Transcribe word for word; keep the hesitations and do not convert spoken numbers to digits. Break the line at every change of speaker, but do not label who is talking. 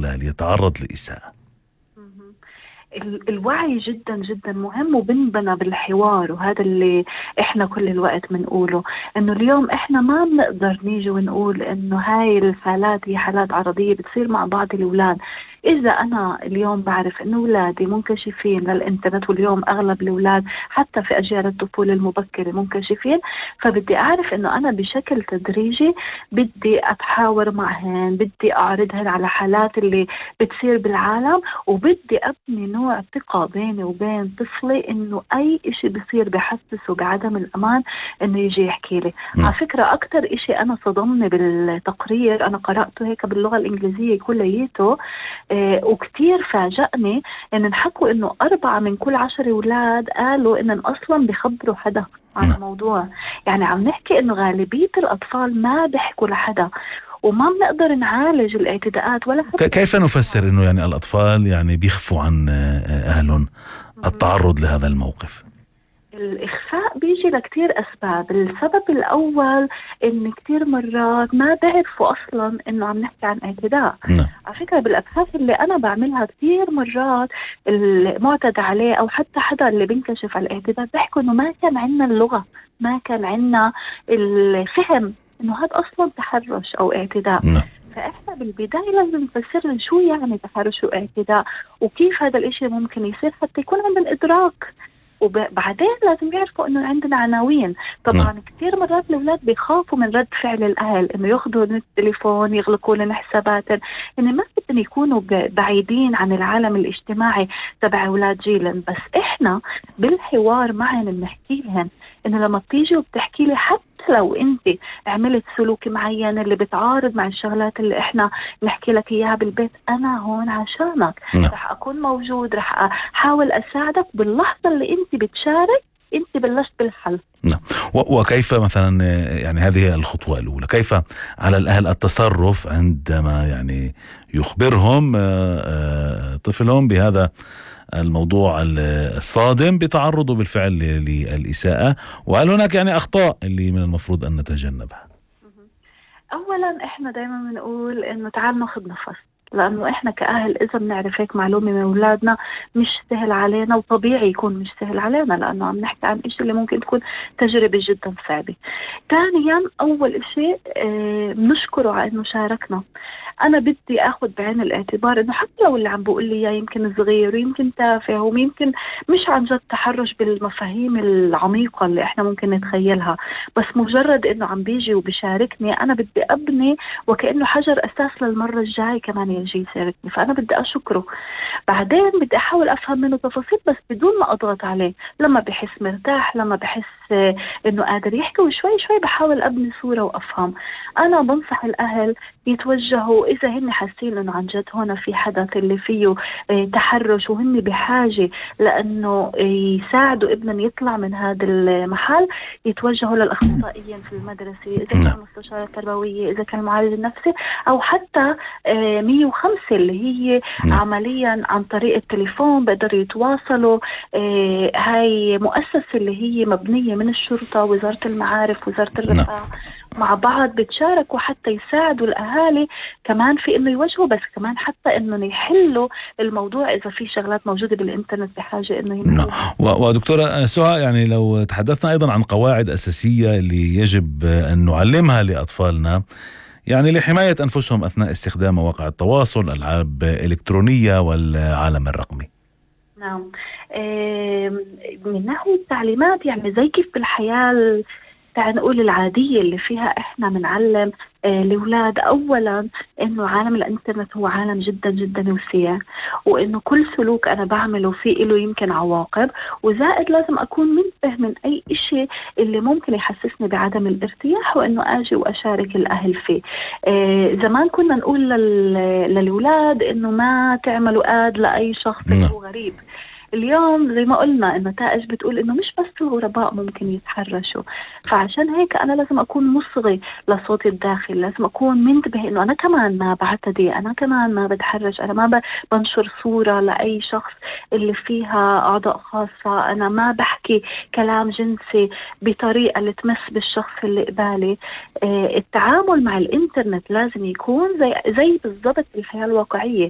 الاستغلال يتعرض لإساءة؟
الوعي جدا جدا مهم وبنبنى بالحوار، وهذا اللي احنا كل الوقت بنقوله، انه اليوم احنا ما بنقدر نيجي ونقول انه هاي الحالات هي حالات عرضية بتصير مع بعض الاولاد. اذا انا اليوم بعرف انه اولادي منكشفين للانترنت، واليوم اغلب الاولاد حتى في اجيال الطفولة المبكرة منكشفين، فبدي اعرف انه انا بشكل تدريجي بدي اتحاور معهن، بدي اعرضهن على حالات اللي بتصير بالعالم، وبدي ابني نوع ثقة بيني وبين طفلي انه اي اشي بصير بحسسه بعدم الامان انه يجي يحكي لي. على فكرة اكتر اشي انا صدمني بالتقرير، انا قرأته هيك باللغة الانجليزية كليته، آه وكتير فاجأني ان نحكوا انه اربعة من كل عشر اولاد قالوا ان اصلا بيخبروا حدا عن الموضوع. يعني عم نحكي انه غالبية الاطفال ما بيحكوا لحدا، وما بنقدر نعالج الاعتداءات ولا حتى.
كيف نفسر انه يعني الاطفال يعني بيخفوا عن اهلهم التعرض لهذا الموقف؟
الإخفاء بيجي لكتير أسباب. السبب الأول إن كتير مرات ما بعرفوا أصلا إنه عم نحكي عن اعتداء.
نعم.
على فكرة بالأبحاث اللي أنا بعملها كتير مرات المعتدى عليه أو حتى حدا اللي بينكشف على الاعتداء بيحكوا إنه ما كان عنا اللغة، ما كان عنا الفهم إنه هذا أصلا تحرش أو اعتداء.
نعم.
فإحنا بالبداية لازم نفسر شو يعني تحرش واعتداء وكيف هذا الإشي ممكن يصير حتى يكون عندنا إدراك، وبعدين لازم يعرفوا انه عندنا عناوين. طبعا م. كثير مرات الاولاد بيخافوا من رد فعل الاهل، انه ياخذوا التليفون يغلقوا لنا حسابات، يعني ما بدهم يكونوا بعيدين عن العالم الاجتماعي تبع اولاد جيلن، بس احنا بالحوار معهم بنحكي لهم انه لما بتيجي وبتحكي لي حتى لو انت عملت سلوك معين اللي بتعارض مع الشغلات اللي احنا نحكي لك اياها بالبيت، انا هون عشانك، رح اكون موجود، رح احاول اساعدك باللحظة اللي انت بتشارك، انت بلشت بالحل.
نعم. وكيف مثلا يعني هذه الخطوة الأولى، كيف على الأهل التصرف عندما يعني يخبرهم طفلهم بهذا الموضوع الصادم بتعرضه بالفعل للإساءة، وهل هناك يعني أخطاء اللي من المفروض أن نتجنبها؟
أولا إحنا دايما بنقول إنه تعال ناخذ نفس، لأنه إحنا كأهل إذا بنعرف هيك معلومة من أولادنا مش سهل علينا، وطبيعي يكون مش سهل علينا لأنه عم نحكي عن إشي اللي ممكن تكون تجربة جدا صعبة. ثانيا أول إشي اه بنشكره على إنه شاركنا. أنا بدي أخذ بعين الاعتبار إنه حتى لو اللي عم بقول لي إياه يمكن صغير ويمكن تافه ويمكن مش عن جد تحرش بالمفاهيم العميقة اللي إحنا ممكن نتخيلها، بس مجرد إنه عم بيجي وبشاركني أنا بدي أبني وكأنه حجر أساس للمرة الجاي كمان يجي يشاركني، فأنا بدي أشكره. بعدين بدي أحاول أفهم منه تفاصيل بس بدون ما أضغط عليه، لما بحس مرتاح، لما بحس إنه قادر يحكي، وشوي شوي بحاول أبني صورة وأفهم. أنا بنصح الأهل يتوجهوا إذا هن حاسين إنه عن جد هنا في حدث اللي فيه تحرش وهن بحاجة لأنه يساعدوا ابنهم يطلع من هذا المحل، يتوجهوا للأخصائيين في المدرسة، إذا كان مستشارة تربوية، إذا كان المعالج النفسي، أو حتى مية وخمسة اللي هي عمليا عن طريق التليفون بقدروا يتواصلوا. هاي مؤسسة اللي هي مبنية من الشرطة، وزارة المعارف، وزارة الرفاه، مع بعض بتشاركوا حتى يساعدوا الأهالي كمان في إنه يواجهوا، بس كمان حتى إنه يحلوا الموضوع إذا في شغلات موجودة بالإنترنت بحاجة إنه يمحلوا.
ودكتورة سهى، يعني لو تحدثنا أيضا عن قواعد أساسية اللي يجب أن نعلمها لأطفالنا يعني لحماية أنفسهم أثناء استخدام مواقع التواصل، ألعاب إلكترونية والعالم الرقمي.
نعم، من ناحية التعليمات يعني زي كيف بالحياة تعال نقول العادية اللي فيها إحنا بنعلم الأولاد أولا إنه عالم الإنترنت هو عالم جدا جدا وسيع، وإنه كل سلوك أنا بعمله فيه له يمكن عواقب، وزائد لازم أكون منتبه من أي إشي اللي ممكن يحسسني بعدم الارتياح، وإنه أجي وأشارك الأهل فيه. آه زمان كنا نقول لل... للأولاد إنه ما تعملوا آد لأي شخص هو غريب. اليوم زي ما قلنا النتائج بتقول إنه مش بس الغرباء ممكن يتحرشوا، فعشان هيك أنا لازم أكون مصغي لصوت الداخل، لازم أكون منتبه إنه أنا كمان ما بعتدي، أنا كمان ما بتحرش، أنا ما بنشر صورة لأي شخص اللي فيها أعضاء خاصة، أنا ما بحكي كلام جنسي بطريقة اللي تمس بالشخص اللي قبالي. آه التعامل مع الإنترنت لازم يكون زي زي بالضبط الحياة الواقعية،